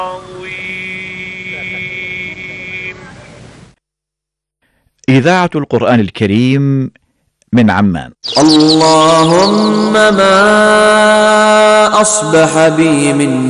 إذاعة القرآن الكريم من عمان. اللهم ما أصبح بي من